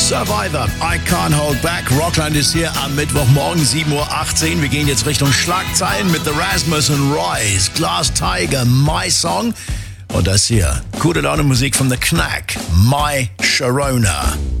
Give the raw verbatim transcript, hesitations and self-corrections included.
Survivor, I Can't Hold Back. Rockland ist hier am Mittwochmorgen, sieben Uhr achtzehn. Wir gehen jetzt Richtung Schlagzeilen mit The Rasmus and Royce, Glass Tiger, My Song. Und das hier, gute Laune Musik von The Knack, My Sharona.